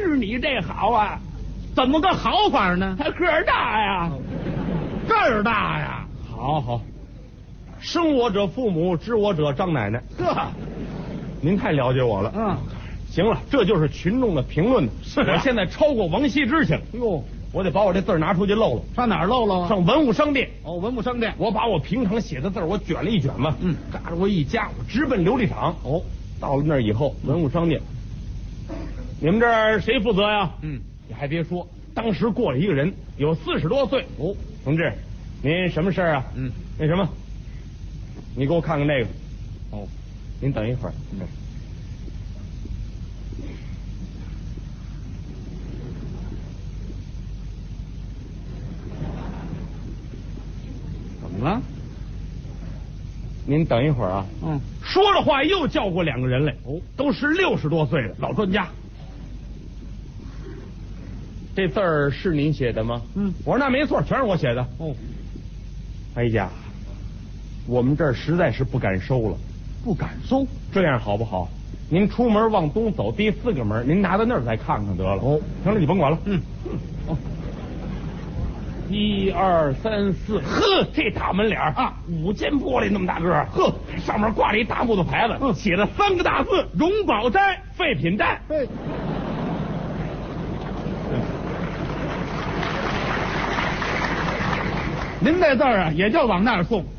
是你这好啊。 怎么个好法呢？ 他个儿大呀， 个儿大呀。 好好，生我者父母，知我者张奶奶。 呵， 您太了解我了。 嗯， 行了，这就是群众的评论。 是啊我现在超过王羲之去了。 哟， 我得把我这字拿出去露露。 上哪儿露露啊？ 上文物商店。 哦，文物商店。 我把我平常写的字我卷了一卷嘛，嘎着我一夹，我直奔琉璃厂。 哦， 到了那儿以后，文物商店，你们这儿谁负责呀？你还别说，当时过来一个人，有40多岁。哦，同志，您什么事儿啊？那什么，你给我看看这个。哦，您等一会儿。 怎么了？ 您等一会儿啊。说着话又叫过2个人来。哦，都是60多岁的老专家。这字儿是您写的吗？我说那没错，全是我写的。哦，哎呀，我们这儿实在是不敢收了。不敢收？这样好不好？您出门往东走，第4个门，您拿到那儿再看看得了。哦，行了，你甭管了。哦，1、2、3、4，呵，这大门脸啊，5间玻璃那么大个儿，呵，上面挂着一大木头牌子，写了3个大字：荣宝斋废品站。 您这字儿啊，也就往那儿送。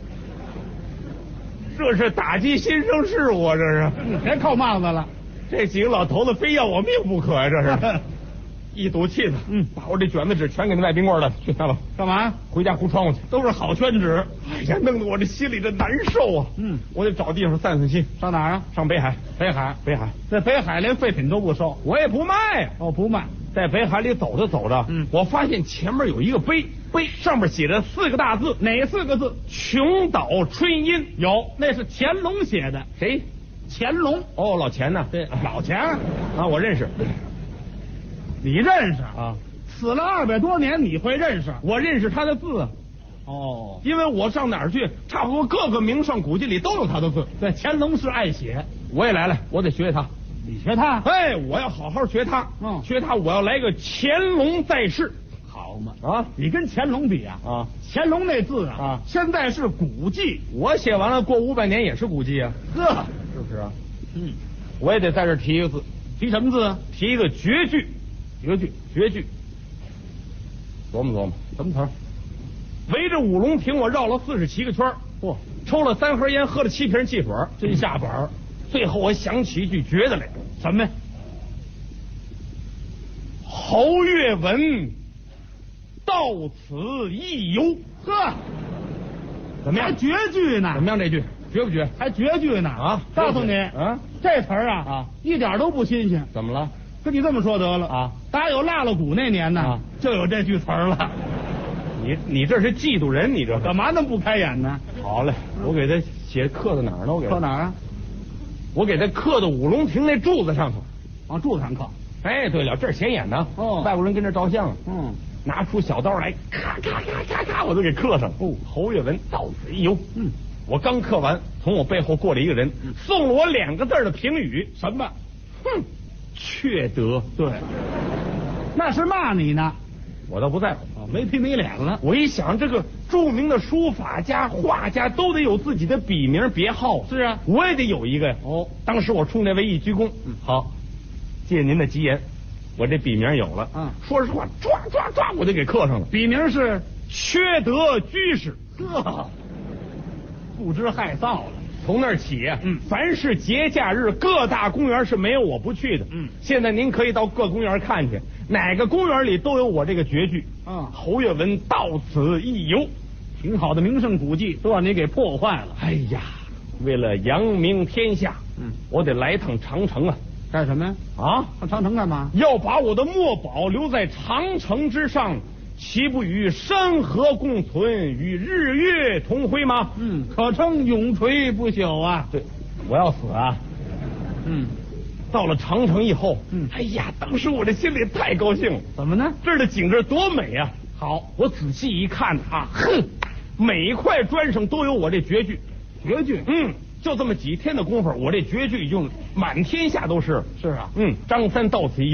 这是打击新生事物啊！这是， 别扣帽子了。 这几个老头子非要我命不可呀！这是，一赌气子，把我这卷子纸全给那卖冰棍的去拿了。 干嘛？ 回家糊窗户去。都是好宣纸。哎呀，弄得我这心里这难受啊！我得找地方散散心。 上哪儿啊？ 上北海。 北海。 在北海连废品都不收， 我也不卖呀。 哦，不卖。 在北海里走着走着，我发现前面有一个碑，上面写着4个大字， 哪4个字？ 穷岛春阴。 有，那是乾隆写的。 谁？ 乾隆。 哦，老钱呢？ 对，老钱啊，我认识。 你认识啊？ 死了200多年，你会认识？ 我认识他的字。 哦， 因为我上哪儿去，差不多各个名胜古迹里都有他的字。 对，乾隆是爱写。 我也来了，我得学学他。 你学他？ 哎，我要好好学他。学他，我要来个乾隆在世。 好嘛啊！ 你跟乾隆比啊？乾隆那字啊，现在是古迹。 我写完了，过500年也是古迹啊。 呵， 是不是啊？我也得在这提一个字。 提什么字？ 提一个绝句。绝句。琢磨琢磨，什么词儿？围着五龙亭，我绕了47个圈儿。嚯，抽了3盒烟，喝了7瓶汽水， 真下本儿。 最后我想起一句绝的来， 什么呀？ 侯月文到此一游。 呵， 怎么样？ 还绝句呢？ 怎么样？这句绝不绝？ 还绝句呢？ 啊！ 告诉你这词儿啊一点都不新鲜。 怎么了？ 跟你这么说得了啊！打有腊了鼓那年呢，就有这句词儿了。 你这是嫉妒人？你这干嘛那么不开眼呢？ 好嘞，我给他写刻到哪儿呢？我给刻哪儿啊？ 我给他刻到五龙亭那柱子上头， 往柱子上刻。 哎，对了，这儿显眼呢。外国人跟这照相，拿出小刀来，咔咔咔咔咔，我都给刻上。侯月文到此一游。我刚刻完，从我背后过来一个人，送了我2个字的评语，什么？哼，缺德。 对，那是骂你呢。 我倒不在乎， 没皮没脸了。 我一想，这个著名的书法家、画家都得有自己的笔名别号。 是啊， 我也得有一个呀。当时我冲那位一鞠躬，好，借您的吉言，我这笔名有了。说实话，唰唰唰，我就给刻上了。 笔名是缺德居士。 不知害臊了。 从那儿起，凡是节假日，各大公园是没有我不去的。现在您可以到各公园看去，哪个公园里都有我这个绝句。侯月文到此一游， 挺好的名胜古迹都让你给破坏了。 哎呀，为了扬名天下，我得来趟长城啊！ 干什么呀？上长城干嘛？ 要把我的墨宝留在长城之上，岂不与山河共存，与日月同辉吗？ 可称永垂不朽啊！ 对，我要死啊！到了长城以后，哎呀，当时我这心里太高兴了。 怎么呢？ 这儿的景致多美啊！好，我仔细一看每一块砖上都有我这绝句。 绝句？ 就这么几天的功夫，我这绝句已经满天下都是。 是啊。 张三到此一游。